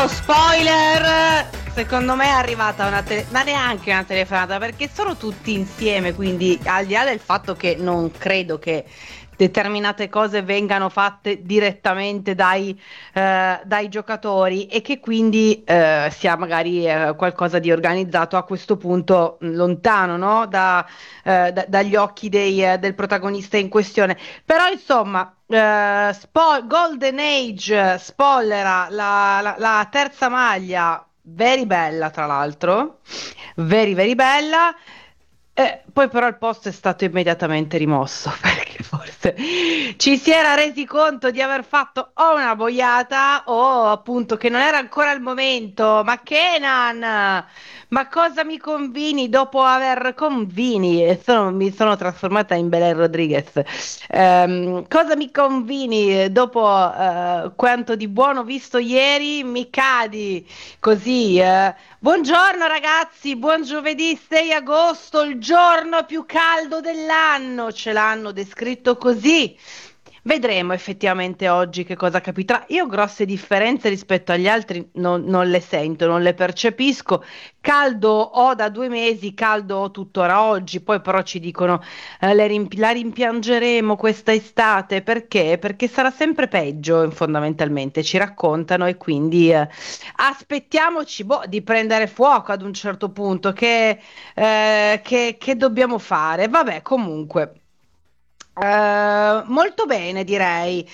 Oh, spoiler! Secondo me è arrivata ma neanche una telefonata, perché sono tutti insieme, quindi al di là del fatto che non credo che determinate cose vengano fatte direttamente dai giocatori e che quindi sia magari qualcosa di organizzato a questo punto lontano, no? Dagli occhi del protagonista in questione. Però insomma, Golden Age spoilera la terza maglia, very bella tra l'altro, very very bella. Poi però il post è stato immediatamente rimosso perché forse ci si era resi conto di aver fatto o una boiata o appunto che non era ancora il momento. Ma Kenan, ma cosa mi convini dopo aver convini? Mi sono trasformata in Belen Rodriguez. Cosa mi convini dopo quanto di buono visto ieri? Mi cadi così. Buongiorno ragazzi, buon giovedì 6 agosto, il giorno più caldo dell'anno, ce l'hanno descritto così. Vedremo effettivamente oggi che cosa capiterà. Io grosse differenze rispetto agli altri non le sento, non le percepisco. Caldo ho da 2 mesi, caldo ho tuttora oggi, poi però ci dicono la rimpiangeremo questa estate, perché? Perché sarà sempre peggio fondamentalmente, ci raccontano e quindi aspettiamoci di prendere fuoco ad un certo punto, che dobbiamo fare? Vabbè, comunque. Molto bene, direi.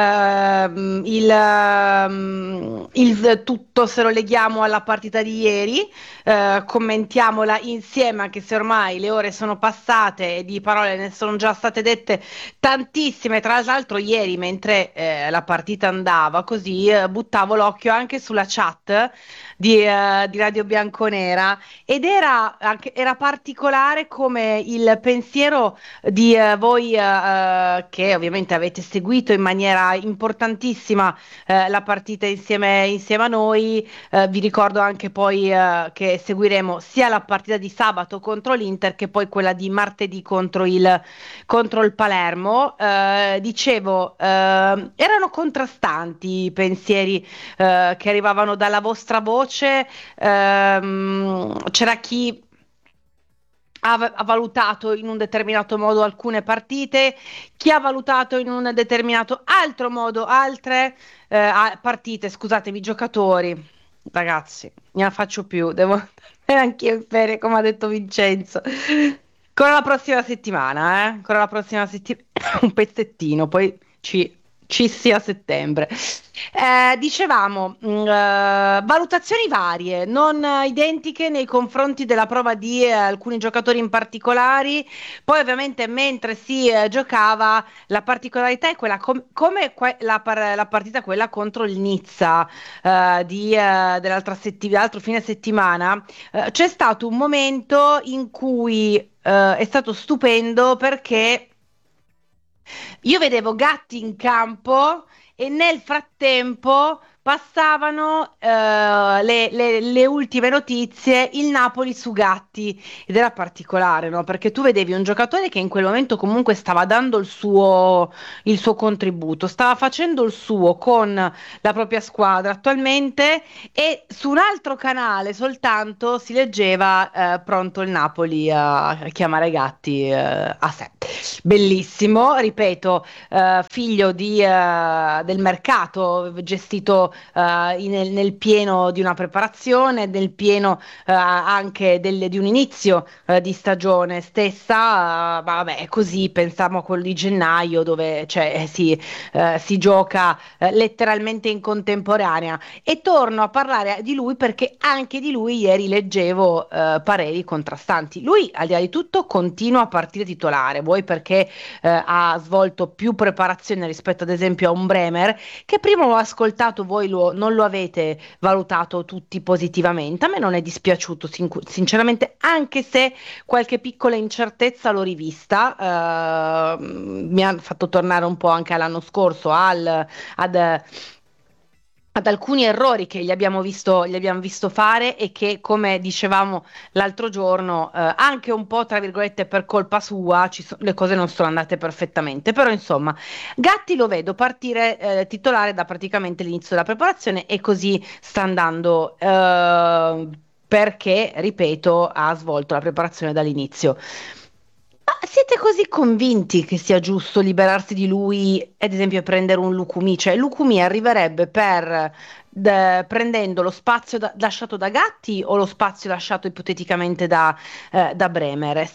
Il tutto se lo leghiamo alla partita di ieri, commentiamola insieme, anche se ormai le ore sono passate e di parole ne sono già state dette tantissime. Tra l'altro, ieri, mentre la partita andava così, buttavo l'occhio anche sulla chat di Radio Bianconera ed era particolare come il pensiero di voi che ovviamente avete seguito in maniera importantissima la partita insieme a noi. Vi ricordo anche poi che seguiremo sia la partita di sabato contro l'Inter che poi quella di martedì contro il Palermo. Dicevo, erano contrastanti i pensieri che arrivavano dalla vostra voce. C'era chi ha valutato in un determinato modo alcune partite, chi ha valutato in un determinato altro modo altre partite, scusatemi, giocatori. Ragazzi, ne la faccio più, devo andare anch'io in ferie, come ha detto Vincenzo. Ancora la prossima settimana, eh? Ancora la prossima settimana, un pezzettino, poi ci sia settembre. Dicevamo, valutazioni varie, non identiche nei confronti della prova di alcuni giocatori in particolari. Poi ovviamente mentre si giocava, la particolarità è quella come la partita quella contro il Nizza dell'altro fine settimana. C'è stato un momento in cui è stato stupendo perché io vedevo Gatti in campo e nel frattempo passavano le ultime notizie, il Napoli su Gatti, ed era particolare, no? Perché tu vedevi un giocatore che in quel momento comunque stava dando il suo contributo, stava facendo il suo con la propria squadra attualmente, e su un altro canale soltanto si leggeva pronto il Napoli a chiamare Gatti a sé. Bellissimo, ripeto, figlio del mercato, gestito nel pieno di una preparazione, nel pieno anche di un inizio di stagione stessa. Ma vabbè, è così, pensiamo a quello di gennaio dove cioè, si gioca letteralmente in contemporanea. E torno a parlare di lui perché anche di lui ieri leggevo pareri contrastanti. Lui, al di là di tutto, continua a partire titolare, vuoi perché ha svolto più preparazione rispetto ad esempio a un Bremer, che prima l'ho ascoltato, voi non lo avete valutato tutti positivamente. A me non è dispiaciuto sinceramente, anche se qualche piccola incertezza l'ho rivista. Mi ha fatto tornare un po' anche all'anno scorso, ad ad alcuni errori che gli abbiamo visto fare e che, come dicevamo l'altro giorno, anche un po' tra virgolette per colpa sua, le cose non sono andate perfettamente. Però, insomma, Gatti lo vedo partire titolare da praticamente l'inizio della preparazione e così sta andando. Perché, ripeto, ha svolto la preparazione dall'inizio. Ma siete così convinti che sia giusto liberarsi di lui, ad esempio, e prendere un Lukumi? Cioè, Lukumi arriverebbe prendendo lo spazio lasciato da Gatti o lo spazio lasciato ipoteticamente da Bremer?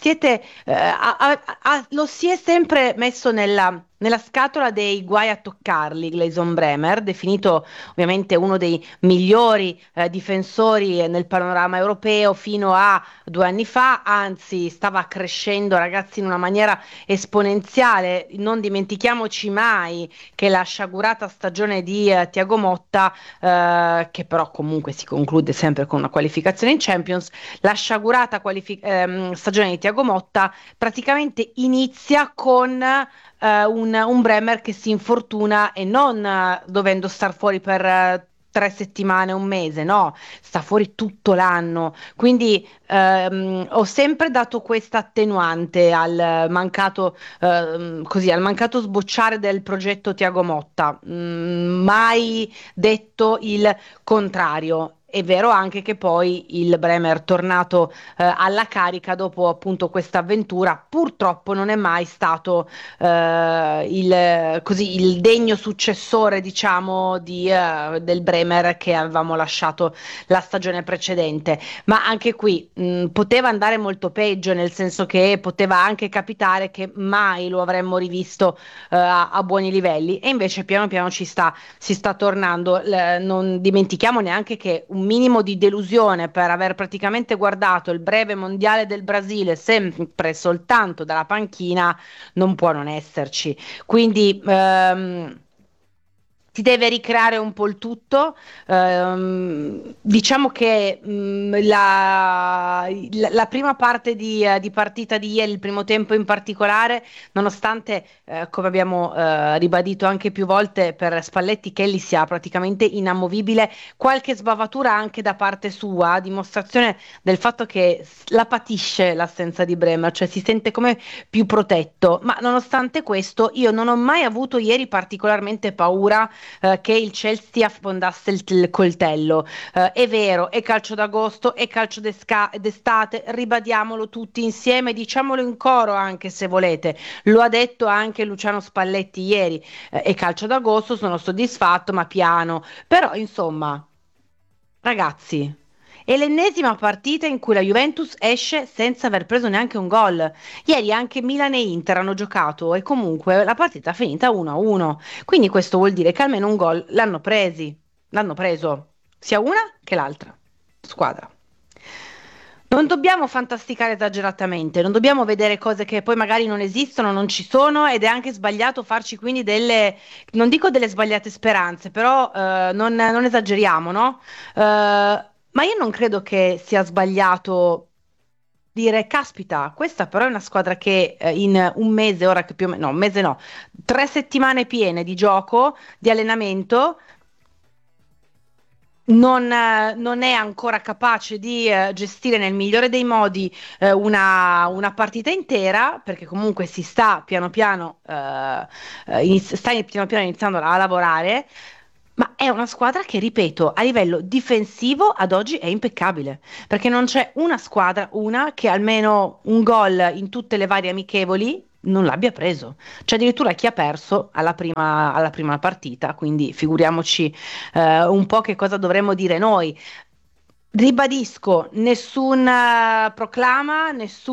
Lo si è sempre messo nella scatola dei guai a toccarli, Gleison Bremer, definito ovviamente uno dei migliori difensori nel panorama europeo fino a 2 anni fa, anzi stava crescendo, ragazzi, in una maniera esponenziale. Non dimentichiamoci mai che la sciagurata stagione di Thiago Motta, che però comunque si conclude sempre con una qualificazione in Champions, la sciagurata stagione di Thiago Motta praticamente inizia con un Bremer che si infortuna e non dovendo star fuori per 3 settimane, un mese, no, sta fuori tutto l'anno. Quindi ho sempre dato questa attenuante al mancato sbocciare del progetto Tiago Motta. Mai detto il contrario. È vero anche che poi il Bremer, tornato alla carica dopo appunto questa avventura, purtroppo non è mai stato il degno successore, diciamo, del Bremer che avevamo lasciato la stagione precedente. Ma anche qui poteva andare molto peggio, nel senso che poteva anche capitare che mai lo avremmo rivisto a buoni livelli, e invece piano piano si sta tornando. Non dimentichiamo neanche che un minimo di delusione per aver praticamente guardato il breve mondiale del Brasile sempre soltanto dalla panchina non può non esserci. Quindi si deve ricreare un po' il tutto. Diciamo che la prima parte di partita di ieri, il primo tempo in particolare, nonostante, come abbiamo ribadito anche più volte per Spalletti, Kelly sia praticamente inamovibile, qualche sbavatura anche da parte sua, dimostrazione del fatto che la patisce l'assenza di Bremer, cioè si sente come più protetto. Ma nonostante questo, io non ho mai avuto ieri particolarmente paura che il Chelsea affondasse il coltello. È vero, è calcio d'agosto, è calcio d'estate, ribadiamolo tutti insieme, diciamolo in coro anche se volete. Lo ha detto anche Luciano Spalletti ieri. È calcio d'agosto, sono soddisfatto, ma piano. Però, insomma, ragazzi. È l'ennesima partita in cui la Juventus esce senza aver preso neanche un gol. Ieri anche Milan e Inter hanno giocato e comunque la partita è finita 1-1. Quindi questo vuol dire che almeno un gol l'hanno preso, sia una che l'altra squadra. Non dobbiamo fantasticare esageratamente, non dobbiamo vedere cose che poi magari non esistono, non ci sono, ed è anche sbagliato farci quindi non dico delle sbagliate speranze, però non esageriamo, no? Ma io non credo che sia sbagliato dire, caspita, questa però è una squadra che in un mese, ora che più o meno, no, un mese no, 3 settimane piene di gioco, di allenamento, non è ancora capace di gestire nel migliore dei modi una partita intera, perché comunque si sta piano piano, piano piano iniziando a lavorare. Ma è una squadra che, ripeto, a livello difensivo ad oggi è impeccabile, perché non c'è una squadra, una, che almeno un gol in tutte le varie amichevoli non l'abbia preso. C'è addirittura chi ha perso alla prima partita, quindi figuriamoci un po' che cosa dovremmo dire noi. Ribadisco, nessun proclama,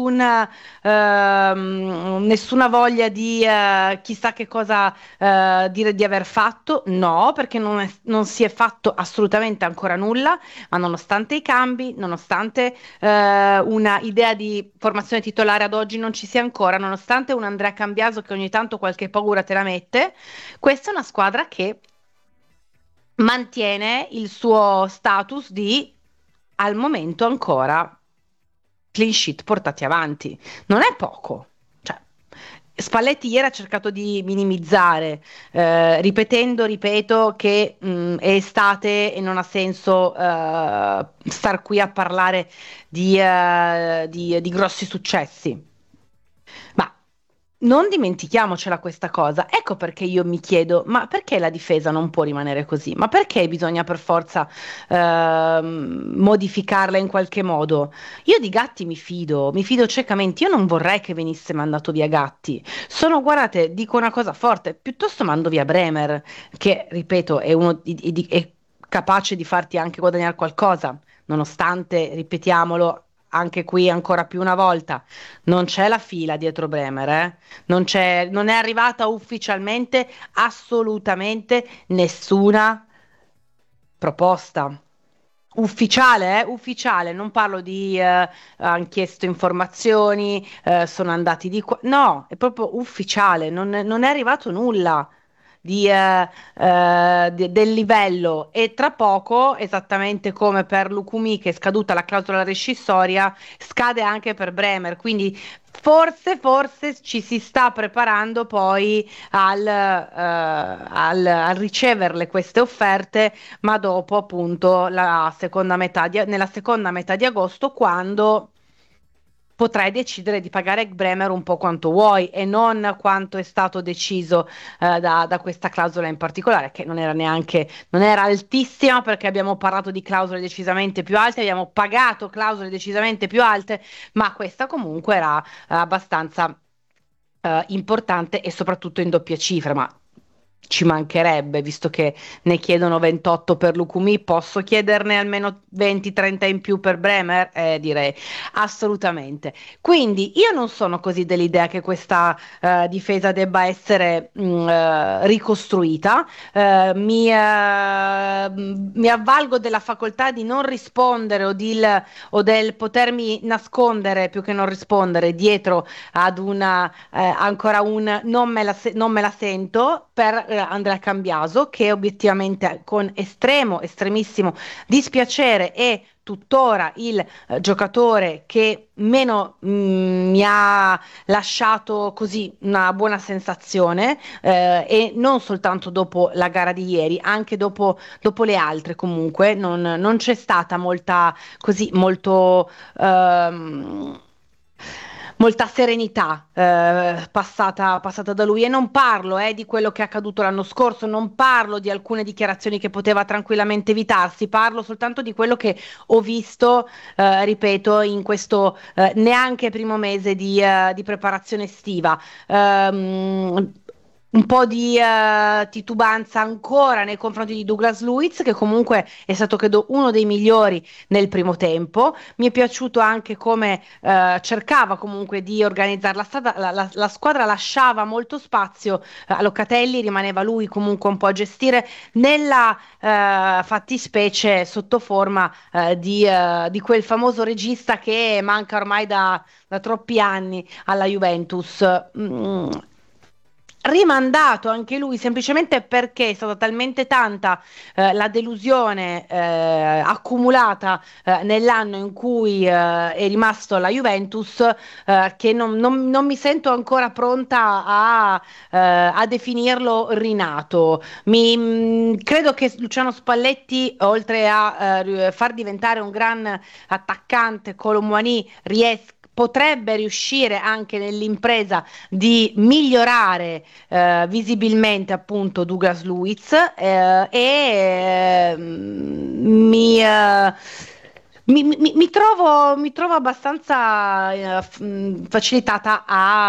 nessuna voglia di chissà che cosa dire di aver fatto, no, perché non si è fatto assolutamente ancora nulla, ma nonostante i cambi, nonostante una idea di formazione titolare ad oggi non ci sia ancora, nonostante un Andrea Cambiaso che ogni tanto qualche paura te la mette, questa è una squadra che mantiene il suo status di, al momento ancora, clean sheet portati avanti. Non è poco. Cioè, Spalletti ieri ha cercato di minimizzare, ripetendo, ripeto, che è estate e non ha senso star qui a parlare di grossi successi. Ma non dimentichiamocela questa cosa. Ecco perché io mi chiedo, ma perché la difesa non può rimanere così? Ma perché bisogna per forza modificarla in qualche modo? Io di Gatti mi fido ciecamente. Io non vorrei che venisse mandato via Gatti. Guardate, dico una cosa forte, piuttosto mando via Bremer, che, ripeto, è capace di farti anche guadagnare qualcosa, nonostante, ripetiamolo, anche qui ancora più una volta, non c'è la fila dietro Bremer, eh? Non è arrivata ufficialmente assolutamente nessuna proposta. Ufficiale, ufficiale, non parlo di han chiesto informazioni, sono andati di qua. No, è proprio ufficiale, non è arrivato nulla del livello e tra poco, esattamente come per Lukumi che è scaduta la clausola rescissoria, scade anche per Bremer, quindi forse ci si sta preparando poi al riceverle queste offerte, ma dopo appunto nella seconda metà di agosto, quando potrai decidere di pagare Bremer un po' quanto vuoi e non quanto è stato deciso da questa clausola in particolare, che non era altissima perché abbiamo parlato di clausole decisamente più alte, abbiamo pagato clausole decisamente più alte, ma questa comunque era abbastanza importante e soprattutto in doppia cifra, ma ci mancherebbe, visto che ne chiedono 28 per Lucumi, posso chiederne almeno 20-30 in più per Bremer? Direi assolutamente. Quindi io non sono così dell'idea che questa difesa debba essere ricostruita. Mi avvalgo della facoltà di non rispondere o del potermi nascondere più che non rispondere dietro ad ancora un non me la sento per Andrea Cambiaso, che obiettivamente con estremissimo dispiacere è tuttora il giocatore che meno mi ha lasciato così una buona sensazione, e non soltanto dopo la gara di ieri, anche dopo le altre comunque non c'è stata ehm, molta serenità passata da lui, e non parlo di quello che è accaduto l'anno scorso, non parlo di alcune dichiarazioni che poteva tranquillamente evitarsi, parlo soltanto di quello che ho visto, ripeto, in questo neanche primo mese di preparazione estiva. Un po' di titubanza ancora nei confronti di Douglas Luiz, che comunque è stato, credo, uno dei migliori nel primo tempo. Mi è piaciuto anche come cercava comunque di organizzare la strada, la squadra lasciava molto spazio a Locatelli, rimaneva lui comunque un po' a gestire nella fattispecie sotto forma di quel famoso regista che manca ormai da troppi anni alla Juventus. Rimandato anche lui semplicemente perché è stata talmente tanta la delusione accumulata nell'anno in cui è rimasto alla Juventus, che non mi sento ancora pronta a definirlo rinato. Credo che Luciano Spalletti, oltre a far diventare un gran attaccante Kolo Muani, potrebbe riuscire anche nell'impresa di migliorare visibilmente appunto Douglas Luiz, mi trovo abbastanza facilitata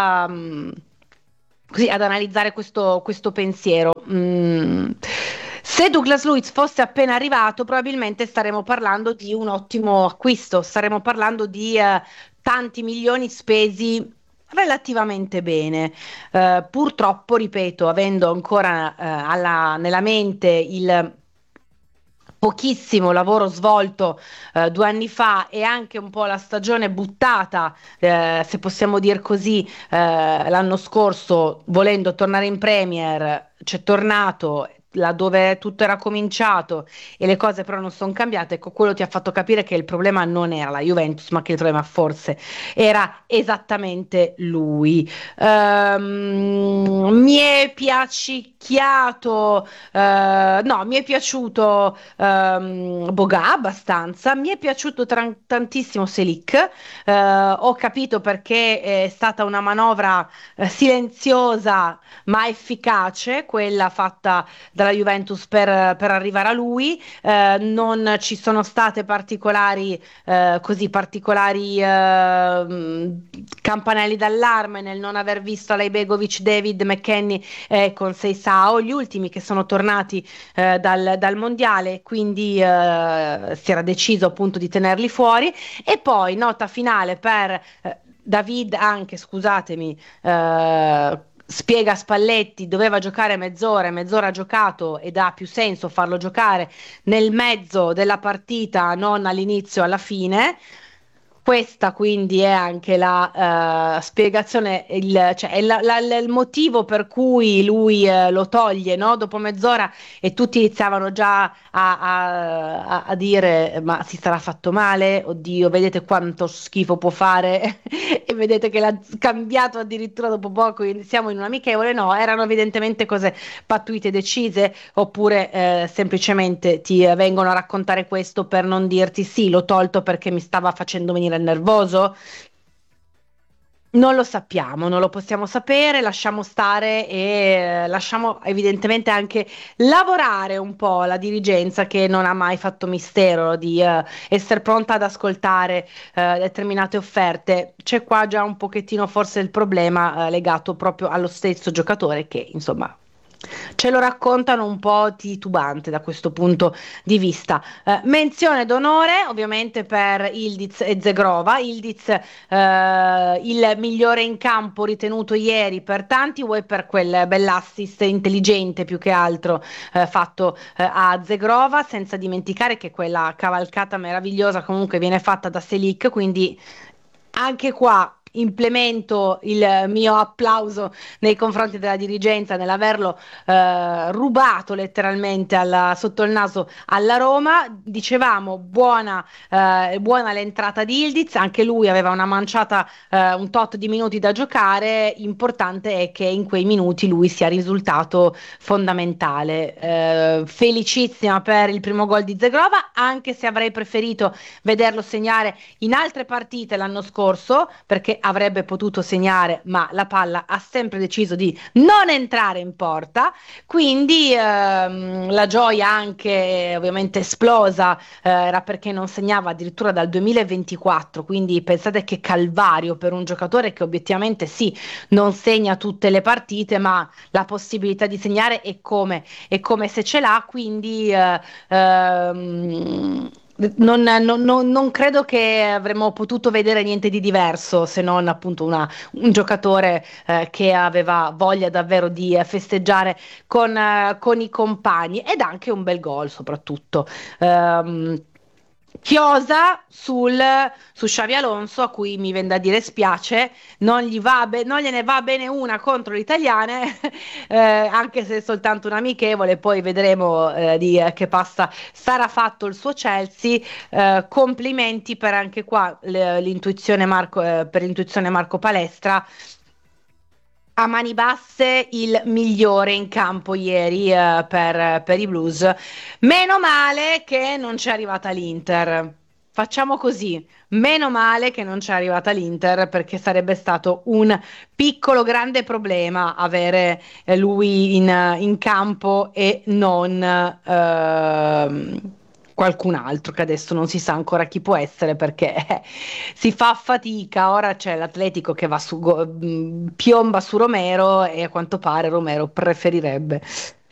così, ad analizzare questo pensiero. Se Douglas Luiz fosse appena arrivato, probabilmente staremo parlando di un ottimo acquisto, staremo parlando di tanti milioni spesi relativamente bene. Purtroppo, ripeto, avendo ancora nella mente il pochissimo lavoro svolto 2 anni fa e anche un po' la stagione buttata, se possiamo dir così, l'anno scorso, volendo tornare in Premier, c'è tornato laddove tutto era cominciato e le cose però non sono cambiate, ecco, quello ti ha fatto capire che il problema non era la Juventus, ma che il problema forse era esattamente lui. Mi è piacicchiato, no, mi è piaciuto Boga abbastanza, mi è piaciuto tantissimo Selic, ho capito perché è stata una manovra silenziosa ma efficace, quella fatta dalla Juventus per arrivare a lui. Non ci sono state particolari campanelli d'allarme nel non aver visto Alej Begovic, David McKennie con Seisao, gli ultimi che sono tornati dal mondiale, quindi si era deciso appunto di tenerli fuori. E poi nota finale per David anche, scusatemi, spiega a Spalletti, doveva giocare mezz'ora e mezz'ora ha giocato ed ha più senso farlo giocare nel mezzo della partita, non all'inizio, alla fine. Questa quindi è anche la spiegazione, cioè è il motivo per cui lui lo toglie, no? Dopo mezz'ora e tutti iniziavano già a dire ma si sarà fatto male? Oddio, vedete quanto schifo può fare e vedete che l'ha cambiato addirittura dopo poco, siamo in un amichevole, no, erano evidentemente cose pattuite decise oppure semplicemente ti vengono a raccontare questo per non dirti sì, l'ho tolto perché mi stava facendo venire il nervoso? Non lo sappiamo, non lo possiamo sapere, lasciamo stare e lasciamo evidentemente anche lavorare un po' la dirigenza che non ha mai fatto mistero di essere pronta ad ascoltare determinate offerte. C'è qua già un pochettino forse il problema legato proprio allo stesso giocatore che insomma ce lo raccontano un po' titubante da questo punto di vista. Menzione d'onore ovviamente per Ildiz e Zegrova. Ildiz il migliore in campo ritenuto ieri per tanti, vuoi per quel bell'assist intelligente più che altro fatto a Zegrova, senza dimenticare che quella cavalcata meravigliosa comunque viene fatta da Selic, quindi anche qua implemento il mio applauso nei confronti della dirigenza nell'averlo rubato letteralmente sotto il naso alla Roma. Dicevamo buona l'entrata di Ildiz, anche lui aveva una manciata, un tot di minuti da giocare, importante è che in quei minuti lui sia risultato fondamentale. Felicissima per il primo gol di Zegrova, anche se avrei preferito vederlo segnare in altre partite l'anno scorso, perché avrebbe potuto segnare, ma la palla ha sempre deciso di non entrare in porta, quindi la gioia anche ovviamente esplosa era perché non segnava addirittura dal 2024, quindi pensate che calvario per un giocatore che obiettivamente sì, non segna tutte le partite, ma la possibilità di segnare è come se ce l'ha, quindi non credo che avremmo potuto vedere niente di diverso se non appunto un giocatore che aveva voglia davvero di festeggiare con i compagni ed anche un bel gol soprattutto. Ehm, Chiosa su Xavi Alonso, a cui mi viene da dire spiace, non gliene va bene una contro le italiane, anche se è soltanto un amichevole, poi vedremo che pasta sarà fatto il suo Chelsea. Complimenti per anche qua per l'intuizione Marco Palestra. A mani basse il migliore in campo ieri per i Blues. Meno male che non c'è arrivata l'Inter. Facciamo così, meno male che non c'è arrivata l'Inter perché sarebbe stato un piccolo grande problema avere lui in campo e non qualcun altro che adesso non si sa ancora chi può essere perché si fa fatica. Ora c'è l'Atletico che piomba su Romero e a quanto pare Romero preferirebbe